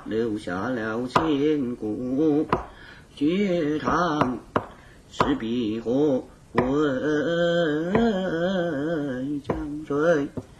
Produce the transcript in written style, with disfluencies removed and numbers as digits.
留下了千古。绝唱是必何为江水？